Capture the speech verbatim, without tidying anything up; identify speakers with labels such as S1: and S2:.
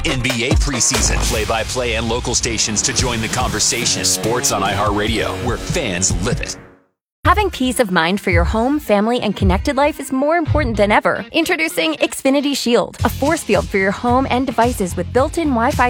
S1: N B A preseason, play-by-play and local stations to join the conversation. Sports on iHeartRadio, where fans live it.
S2: Having peace of mind for your home, family, and connected life is more important than ever. Introducing Xfinity Shield, a force field for your home and devices with built-in Wi-Fi